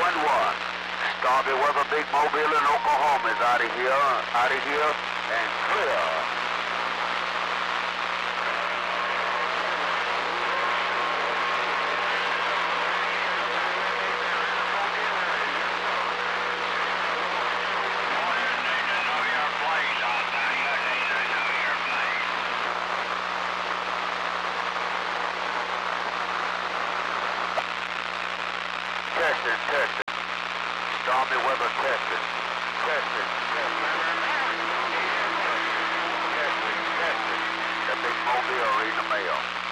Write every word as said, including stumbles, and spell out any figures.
one one. Starby Weather, Big Mobile in Oklahoma is out of here, out of here, and clear. Testing, testing. Stormy weather testing. Testing, testing. Testing, testing. The Big Mobile in the mail.